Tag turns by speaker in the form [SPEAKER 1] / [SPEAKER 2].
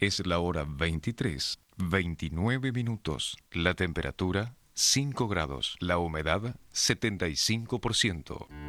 [SPEAKER 1] Es la hora 23:29. La temperatura 5 grados. La humedad 75%.